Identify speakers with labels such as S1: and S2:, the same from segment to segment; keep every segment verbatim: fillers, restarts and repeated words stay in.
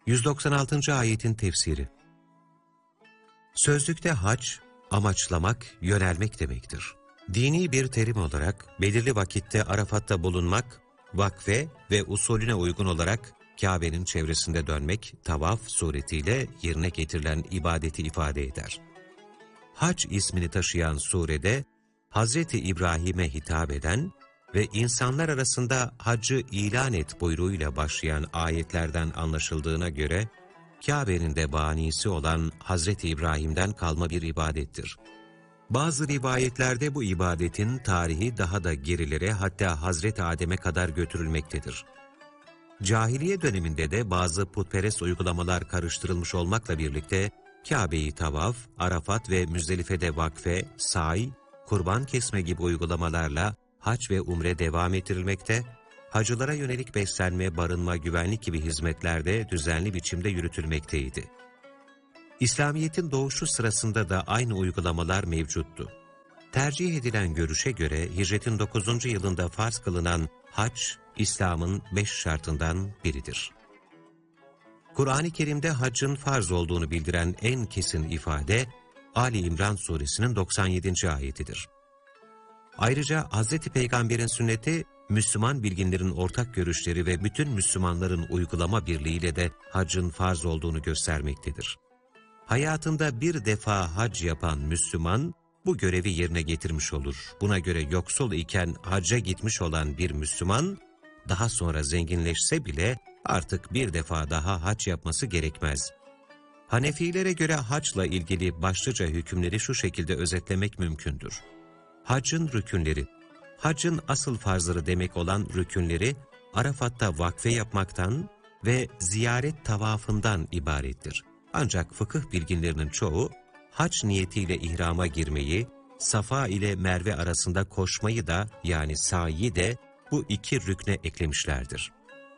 S1: yüz doksan altıncı ayetin tefsiri. Sözlükte hac, amaçlamak, yönelmek demektir. Dini bir terim olarak belirli vakitte Arafat'ta bulunmak, vakfe ve usulüne uygun olarak Kabe'nin çevresinde dönmek, tavaf suretiyle yerine getirilen ibadeti ifade eder. Hac ismini taşıyan surede, Hazreti İbrahim'e hitap eden ve insanlar arasında haccı ilan et buyruğuyla başlayan ayetlerden anlaşıldığına göre, Kabe'nin de banisi olan Hazreti İbrahim'den kalma bir ibadettir. Bazı rivayetlerde bu ibadetin tarihi daha da gerilere, hatta Hazreti Adem'e kadar götürülmektedir. Cahiliye döneminde de bazı putperest uygulamalar karıştırılmış olmakla birlikte, Kabe'yi tavaf, Arafat ve Müzdelife'de vakfe, say, kurban kesme gibi uygulamalarla hac ve umre devam ettirilmekte, hacılara yönelik beslenme, barınma, güvenlik gibi hizmetlerde düzenli biçimde yürütülmekteydi. İslamiyet'in doğuşu sırasında da aynı uygulamalar mevcuttu. Tercih edilen görüşe göre hicretin dokuzuncu yılında farz kılınan hac, İslam'ın beş şartından biridir. Kur'an-ı Kerim'de haccın farz olduğunu bildiren en kesin ifade, Ali İmran suresinin doksan yedinci ayetidir. Ayrıca Hz. Peygamber'in sünneti, Müslüman bilginlerin ortak görüşleri ve bütün Müslümanların uygulama birliğiyle de haccın farz olduğunu göstermektedir. Hayatında bir defa hac yapan Müslüman, bu görevi yerine getirmiş olur. Buna göre yoksul iken hacca gitmiş olan bir Müslüman, daha sonra zenginleşse bile artık bir defa daha hac yapması gerekmez. Hanefilere göre haçla ilgili başlıca hükümleri şu şekilde özetlemek mümkündür. Haccın rükünleri, haccın asıl farzları demek olan rükünleri, Arafat'ta vakfe yapmaktan ve ziyaret tavafından ibarettir. Ancak fıkıh bilginlerinin çoğu, hac niyetiyle ihrama girmeyi, Safa ile Merve arasında koşmayı da yani sa'i de bu iki rükne eklemişlerdir.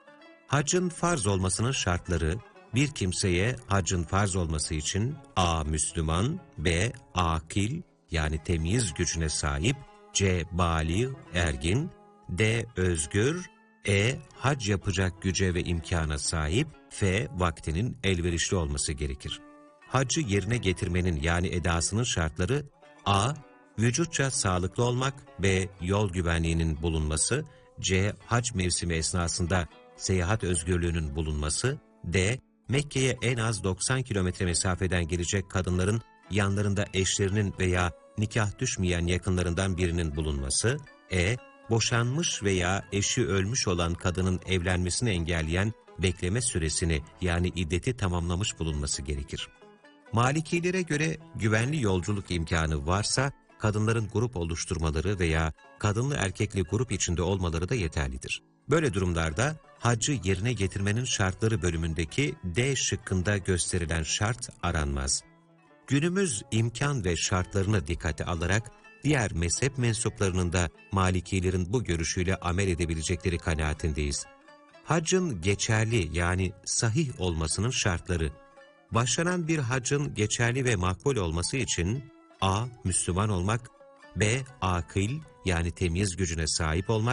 S1: Haccın farz olmasının şartları, bir kimseye haccın farz olması için a. Müslüman, b. akil yani temyiz gücüne sahip, c. bâli, ergin, d. özgür, e. hac yapacak güce ve imkana sahip, f. vaktinin elverişli olması gerekir. Haccı yerine getirmenin yani edasının şartları a. vücutça sağlıklı olmak, b. yol güvenliğinin bulunması, c. hac mevsimi esnasında seyahat özgürlüğünün bulunması, d. Mekke'ye en az doksan kilometre mesafeden gelecek kadınların yanlarında eşlerinin veya nikah düşmeyen yakınlarından birinin bulunması, e. boşanmış veya eşi ölmüş olan kadının evlenmesini engelleyen bekleme süresini yani iddeti tamamlamış bulunması gerekir. Malikilere göre güvenli yolculuk imkanı varsa, kadınların grup oluşturmaları veya kadınlı erkekli grup içinde olmaları da yeterlidir. Böyle durumlarda haccı yerine getirmenin şartları bölümündeki D şıkkında gösterilen şart aranmaz. Günümüz imkan ve şartlarını dikkate alarak diğer mezhep mensuplarının da Malikilerin bu görüşüyle amel edebilecekleri kanaatindeyiz. Haccın geçerli yani sahih olmasının şartları. Başlanan bir haccın geçerli ve makbul olması için a. Müslüman olmak, b. akil yani temyiz gücüne sahip olmak,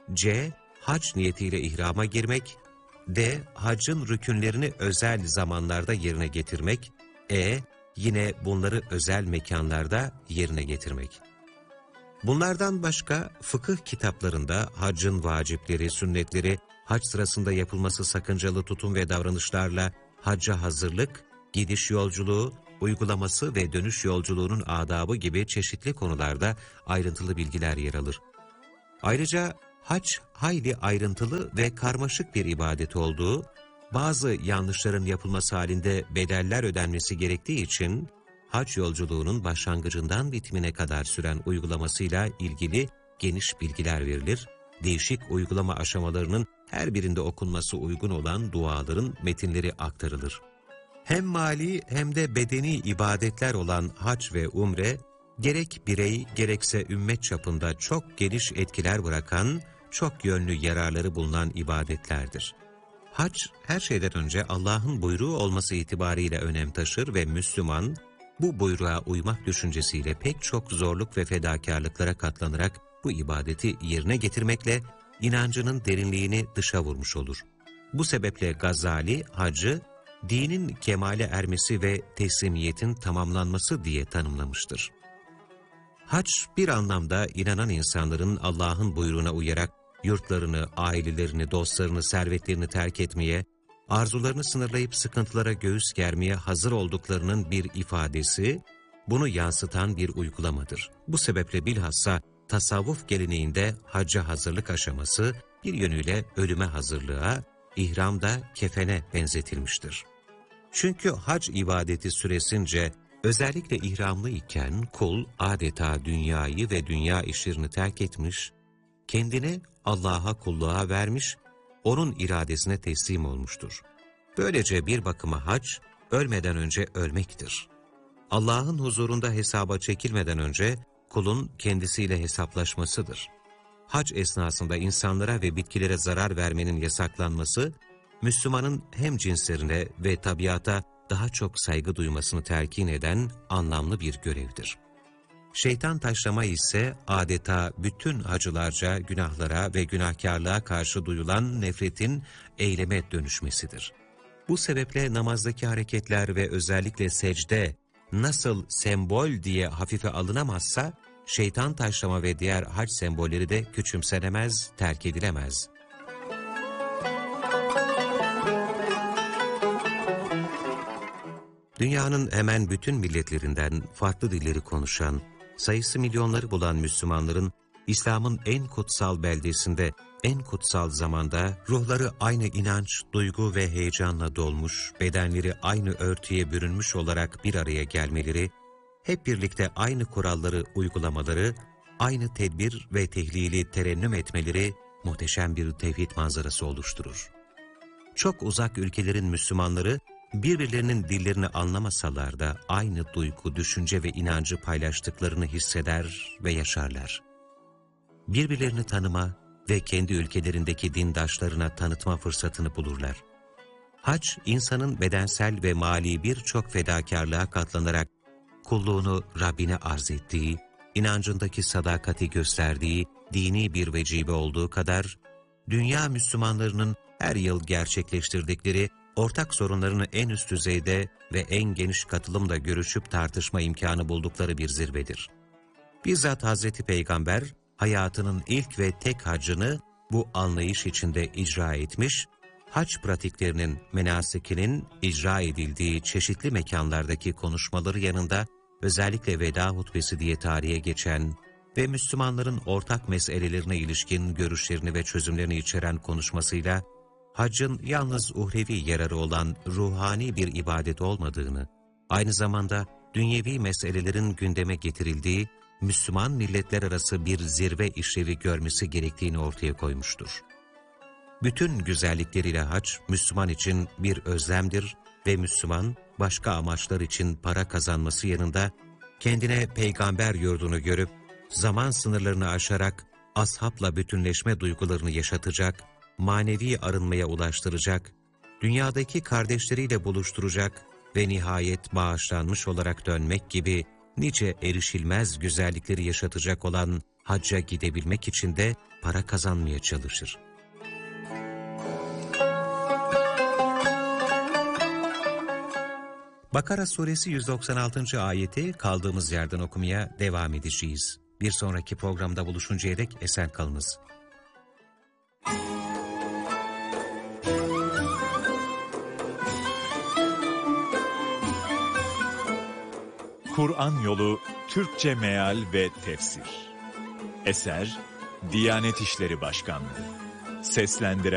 S1: c. hac niyetiyle ihrama girmek, d. haccın rükünlerini özel zamanlarda yerine getirmek, e. yine bunları özel mekanlarda yerine getirmek. Bunlardan başka fıkıh kitaplarında haccın vacipleri, sünnetleri, hac sırasında yapılması sakıncalı tutum ve davranışlarla hacca hazırlık, gidiş yolculuğu, uygulaması ve dönüş yolculuğunun adabı gibi çeşitli konularda ayrıntılı bilgiler yer alır. Ayrıca hac hayli ayrıntılı ve karmaşık bir ibadet olduğu, bazı yanlışların yapılması halinde bedeller ödenmesi gerektiği için, hac yolculuğunun başlangıcından bitimine kadar süren uygulamasıyla ilgili geniş bilgiler verilir, değişik uygulama aşamalarının her birinde okunması uygun olan duaların metinleri aktarılır. Hem mali hem de bedeni ibadetler olan hac ve umre, gerek birey gerekse ümmet çapında çok geniş etkiler bırakan, çok yönlü yararları bulunan ibadetlerdir. Hac, her şeyden önce Allah'ın buyruğu olması itibariyle önem taşır ve Müslüman, bu buyruğa uymak düşüncesiyle pek çok zorluk ve fedakarlıklara katlanarak bu ibadeti yerine getirmekle inancının derinliğini dışa vurmuş olur. Bu sebeple Gazali, hacı, dinin kemale ermesi ve teslimiyetin tamamlanması diye tanımlamıştır. Hac bir anlamda inanan insanların Allah'ın buyruğuna uyarak yurtlarını, ailelerini, dostlarını, servetlerini terk etmeye, arzularını sınırlayıp sıkıntılara göğüs germeye hazır olduklarının bir ifadesi, bunu yansıtan bir uygulamadır. Bu sebeple bilhassa tasavvuf geleneğinde hacca hazırlık aşaması bir yönüyle ölüme hazırlığa, ihramda kefene benzetilmiştir. Çünkü hac ibadeti süresince özellikle ihramlı iken kul adeta dünyayı ve dünya işlerini terk etmiş, kendini Allah'a kulluğa vermiş, onun iradesine teslim olmuştur. Böylece bir bakıma hac, ölmeden önce ölmektir. Allah'ın huzurunda hesaba çekilmeden önce kulun kendisiyle hesaplaşmasıdır. Hac esnasında insanlara ve bitkilere zarar vermenin yasaklanması, Müslümanın hem cinslerine ve tabiata daha çok saygı duymasını telkin eden anlamlı bir görevdir. Şeytan taşlama ise adeta bütün hacılarca günahlara ve günahkarlığa karşı duyulan nefretin eyleme dönüşmesidir. Bu sebeple namazdaki hareketler ve özellikle secde nasıl sembol diye hafife alınamazsa, şeytan taşlama ve diğer hac sembolleri de küçümsenemez, terk edilemez. Dünyanın hemen bütün milletlerinden farklı dilleri konuşan, sayısı milyonları bulan Müslümanların, İslam'ın en kutsal beldesinde, en kutsal zamanda, ruhları aynı inanç, duygu ve heyecanla dolmuş, bedenleri aynı örtüye bürünmüş olarak bir araya gelmeleri, hep birlikte aynı kuralları uygulamaları, aynı tedbir ve tehlili terennüm etmeleri, muhteşem bir tevhid manzarası oluşturur. Çok uzak ülkelerin Müslümanları, birbirlerinin dillerini anlamasalar da aynı duygu, düşünce ve inancı paylaştıklarını hisseder ve yaşarlar. Birbirlerini tanıma ve kendi ülkelerindeki dindaşlarına tanıtma fırsatını bulurlar. Hac, insanın bedensel ve mali birçok fedakarlığa katlanarak kulluğunu Rabbine arz ettiği, inancındaki sadakati gösterdiği dini bir vecibe olduğu kadar, dünya Müslümanlarının her yıl gerçekleştirdikleri ortak sorunlarını en üst düzeyde ve en geniş katılımla görüşüp tartışma imkanı buldukları bir zirvedir. Bizzat Hazreti Peygamber, hayatının ilk ve tek hacını bu anlayış içinde icra etmiş, hac pratiklerinin, menasikinin icra edildiği çeşitli mekanlardaki konuşmaları yanında, özellikle veda hutbesi diye tarihe geçen ve Müslümanların ortak meselelerine ilişkin görüşlerini ve çözümlerini içeren konuşmasıyla, haccın yalnız uhrevi yararı olan ruhani bir ibadet olmadığını, aynı zamanda dünyevi meselelerin gündeme getirildiği, Müslüman milletler arası bir zirve işlevi görmesi gerektiğini ortaya koymuştur. Bütün güzellikleriyle hac, Müslüman için bir özlemdir ve Müslüman, başka amaçlar için para kazanması yanında, kendine peygamber yurdunu görüp, zaman sınırlarını aşarak, ashabla bütünleşme duygularını yaşatacak, manevi arınmaya ulaştıracak, dünyadaki kardeşleriyle buluşturacak ve nihayet bağışlanmış olarak dönmek gibi nice erişilmez güzellikleri yaşatacak olan hacca gidebilmek için de para kazanmaya çalışır. Bakara suresi yüz doksan altıncı ayeti kaldığımız yerden okumaya devam edeceğiz. Bir sonraki programda buluşuncaya dek esen kalınız.
S2: Kur'an Yolu Türkçe Meal ve Tefsir. Eser Diyanet İşleri Başkanlığı. Seslendiren